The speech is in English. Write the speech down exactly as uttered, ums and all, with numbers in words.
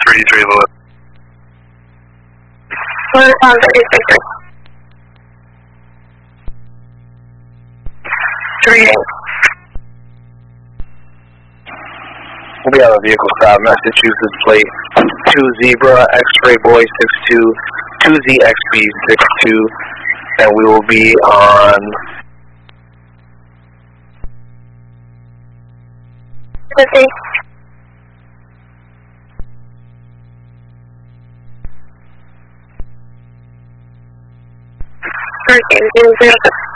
thirty-three, Louis. Louis on thirty-three. Three eight. We have a vehicle stop, Massachusetts plate two Zebra, X-ray boy six two, two Z X B six two, and we will be on fifty. Hurricane zero zero.